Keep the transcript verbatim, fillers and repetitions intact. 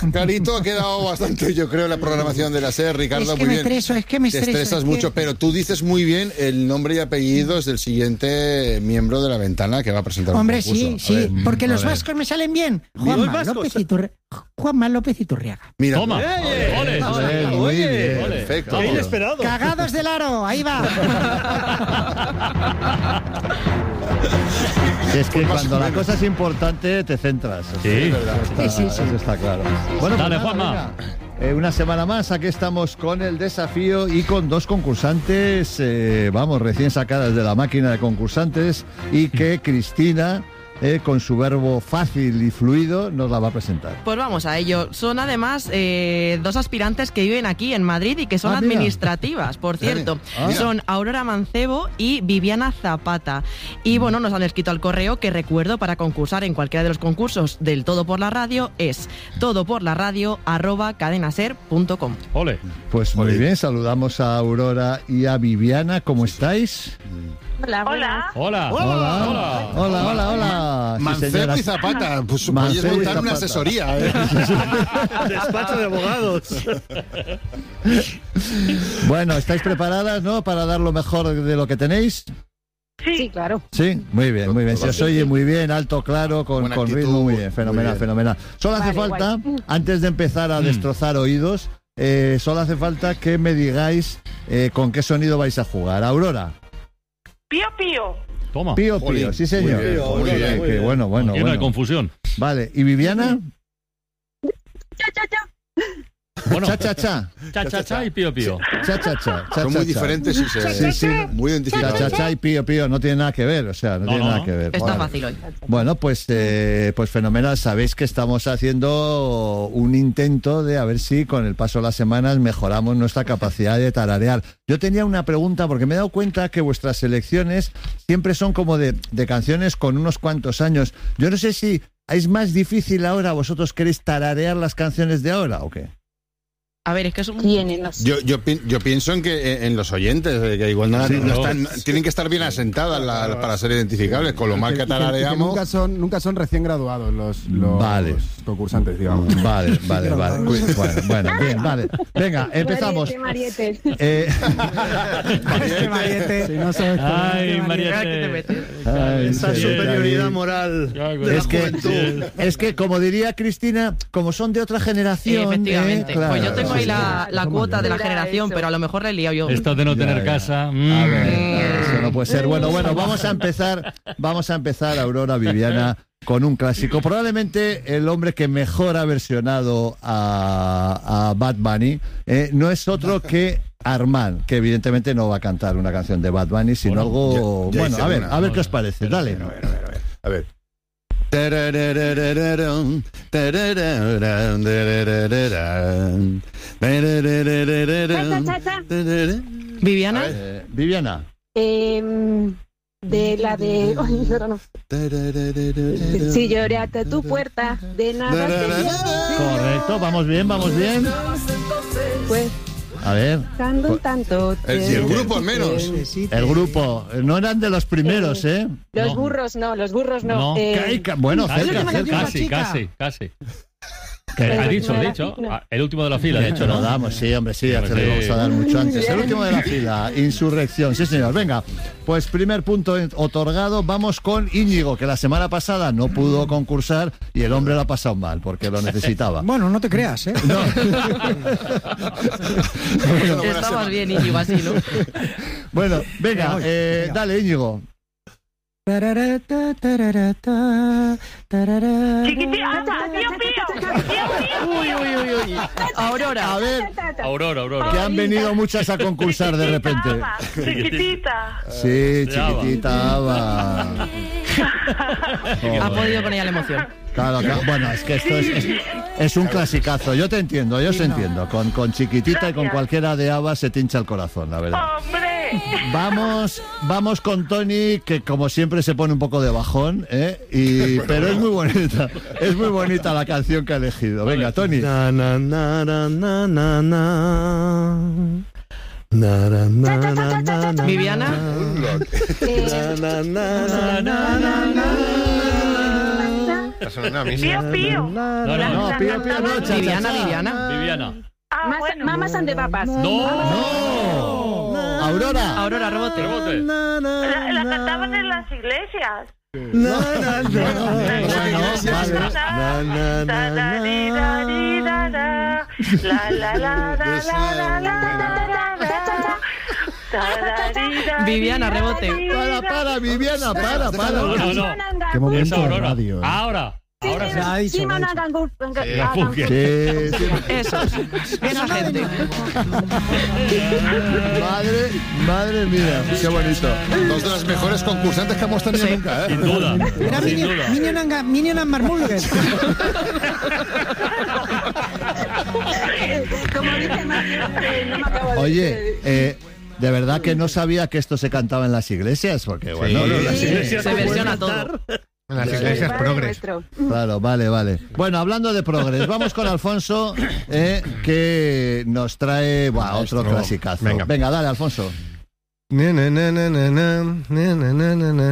Clarito, ha quedado bastante, yo creo, la programación de la SER, Ricardo, es que muy me bien. Estreso, es que me estreso. Te estresas es mucho, que... pero tú dices muy bien el nombre y apellidos del siguiente miembro de la ventana que va a presentar Hombre, un concurso. sí, sí, ver, porque los ver. vascos me salen bien. Juanma López, Iturri... Juanma López Iturriaga. Mira, Toma. ¡Eh! Ole, Ole, ole. muy bien, ole. perfecto. ¡Qué inesperado! Cagados del aro, ahí va. Es que Pues más cuando o la menos. cosa es importante te centras. Sí. Eso está, Sí, sí, sí. eso está claro. Bueno, Dale, pues nada, Juanma. venga. Eh, una semana más, aquí estamos con el desafío y con dos concursantes, eh, vamos, recién sacadas de la máquina de concursantes y que Cristina, eh, con su verbo fácil y fluido, nos la va a presentar. Pues vamos a ello. Son además eh, dos aspirantes que viven aquí en Madrid y que son Ah, mira. administrativas, por cierto. Ah. Son Aurora Mancebo y Viviana Zapata. Y bueno, nos han escrito al correo que recuerdo para concursar en cualquiera de los concursos del Todo por la Radio es todoporlaradio arroba cadenaser punto com. Ole. Pues muy Muy bien, saludamos a Aurora y a Viviana, ¿cómo estáis? Hola, hola. Hola. Hola, Hola. hola, hola, hola. Sí, Mancebo señora. y Zapata, pues Mancebo podéis y montar una Zapata. asesoría, ¿eh? Despacho de abogados. Bueno, ¿estáis preparadas, no? Para dar lo mejor de lo que tenéis. Sí, claro. Sí, muy bien, muy bien. Se os oye muy bien, alto, claro, con, Buena con actitud, ritmo, muy bien, muy fenomenal, bien. fenomenal. Solo hace Vale, falta, guay. antes de empezar a destrozar oídos, eh, solo hace falta que me digáis eh, con qué sonido vais a jugar. Aurora, Pío, pío. Toma. pío, pío, Jolín, sí señor. muy bien, Muy muy bien, bien, muy qué bien. bueno, bueno, Lleno de bueno. confusión. Vale, ¿y Viviana? Cha, cha, cha. Bueno, Cha, cha, cha. cha, cha, cha y pío, pío. Cha, cha, cha. cha, Son cha, muy cha. diferentes y se, Sí, sí. muy Cha, identificados. cha, cha y pío, pío, no tiene nada que ver, o sea, no, No, tiene no, nada no. que ver. Está Vale. fácil hoy. Bueno, pues, eh, pues fenomenal. Sabéis que estamos haciendo un intento de a ver si con el paso de las semanas mejoramos nuestra capacidad de tararear. Yo tenía una pregunta porque me he dado cuenta que vuestras selecciones siempre son como de, de canciones con unos cuantos años. Yo no sé si es más difícil ahora, vosotros queréis tararear las canciones de ahora o qué. A ver, es que es un... Tienen los... Yo, yo, pi- yo pienso en que en, en los oyentes, eh, que igual no, Sí, no no. están, tienen que estar bien asentadas la- para ser identificables, con lo mal que Y que- y que tarareamos. nunca son, nunca son recién graduados los, los Vale. concursantes, digamos. Vale, vale, vale. Cu- Bueno, bueno, bien, vale. Venga, empezamos. Marietes, marietes. Eh, Este Mariette. Si no sabes Ay, Mira que te Mariette. metes. ay, Esa sí, superioridad ahí. moral Ya, de la Es que, juventud. es que, como diría Cristina, como son de otra generación. Efectivamente. eh, claro, Pues yo tengo sí, ahí sí. la, la cuota de la Mira generación, eso. pero a lo mejor la he liado yo. Esto de no Ya, tener ya. casa. A mm. ver, eso no puede ser. Bueno, bueno, vamos a empezar, vamos a empezar, Aurora, Viviana, con un clásico. Probablemente el hombre que mejor ha versionado a, a Bad Bunny eh, no es otro que Armand, que evidentemente no va a cantar una canción de Bad Bunny, sino Bueno, algo... ya- ya bueno, hice a ver, una. a ver qué os parece. Dale. A ver. Tarararararam, tararararam, tararararam, tararararam, Cha, cha, cha, cha. tararararam. Viviana. A ver. Eh, Viviana. Em, de la de... Ay, ahora no. Tararararam. Si lloré hasta tu puerta, de nada te Correcto, vamos bien, vamos bien. pues A ver, cantando un tanto. El, te- el grupo al menos. el grupo, no eran de los primeros, ¿eh? Los No. burros no, los burros no. No. Eh, Ca- ca- Bueno, Casi, cerca, última cerca. casi, chica. casi, casi. Pero Ha no dicho, era dicho. digno. Ah, El último de la fila, De ha hecho, dicho, lo ¿no? damos, sí, hombre, sí, ya Hombre, te lo sí. íbamos a dar mucho antes. El último de la fila, Insurrección, sí señor. Venga, pues primer punto en- otorgado, vamos con Íñigo, que la semana pasada no pudo concursar y el hombre lo ha pasado mal, porque lo necesitaba. Bueno, no te creas, ¿eh? Está más bien Íñigo así, ¿no? Bueno, venga, eh, Venga. dale Íñigo. Tararata, tararata, tararata. Chiquitita, pío, pío. Uy, uy, uy, uy. Aurora. A ver, Aurora, Aurora. que han venido muchas a concursar de repente. Chiquitita. Sí, Ya va. chiquitita, va. Ha podido con ella la emoción. Claro, claro. Bueno, es que esto es, es, es un clasicazo. Yo te entiendo, yo os entiendo. Con, con chiquitita y con cualquiera de Ava se te hincha el corazón, la verdad. Hombre. Vamos, vamos con Tony, que como siempre se pone un poco de bajón, ¿eh? Y, pero es muy bonita, es muy bonita la canción que ha elegido. Venga, Tony. Na, na, na, na, na, na, na. Na, na, na, na, na, na. Viviana. Eh, Na, na, na, na, na, na, na. Eso a mí sí. Pío, pío. No, no, No, Pío Pío no, cha, Viviana, cha, cha. Viviana. Viviana. Ah, Mas- bueno. Mamas and the papas. ¡No! No. Aurora. Aurora, rebote. Rebote. La, la cantaban en las iglesias. Na, na, na. Bueno, vale. Na, na, na, na. La, la, la, la, la, la, la, la, la. Viviana, rebote. Para, para, Viviana, para, para. No, no, no. Qué Es momento de Aurora. radio. ¿eh? Ahora. Ahora sí. Ya ha dicho, Simon ya ha dicho. Angangur- Sí, sí. Eso. Esa gente. Madre, madre mía, qué bonito. Dos de las mejores concursantes que hemos tenido nunca, ¿eh? Sin duda. Era Sin Minion, duda. Minion, and, Minion and Marmulger. Como dice Mario, eh, no me acabo de Oye, eh, de verdad que no sabía que esto se cantaba en las iglesias, porque bueno, Bueno, sí, las sí, iglesias Se versiona todo. En las iglesias Padre progres. nuestro. Claro, vale, vale. Bueno, hablando de progres, vamos con Alfonso, eh, que nos trae buah, otro Maestro. clasicazo. Venga. Venga, dale, Alfonso. Na, na, na, na, na, na, na, na, na, na.